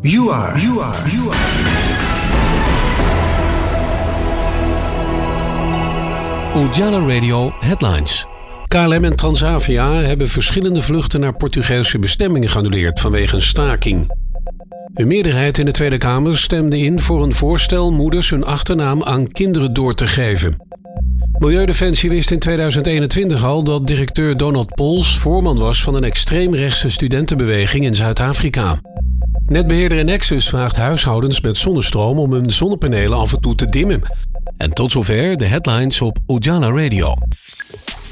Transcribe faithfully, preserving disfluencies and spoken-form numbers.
You are, you are, you are. Ujala Radio Headlines. K L M en Transavia hebben verschillende vluchten naar Portugese bestemmingen geannuleerd vanwege een staking. Een meerderheid in de Tweede Kamer stemde in voor een voorstel moeders hun achternaam aan kinderen door te geven. Milieudefensie wist in tweeduizend eenentwintig al dat directeur Donald Pols voorman was van een extreemrechtse studentenbeweging in Zuid-Afrika. Netbeheerder Nexus vraagt huishoudens met zonnestroom om hun zonnepanelen af en toe te dimmen. En tot zover de headlines op Ujala Radio.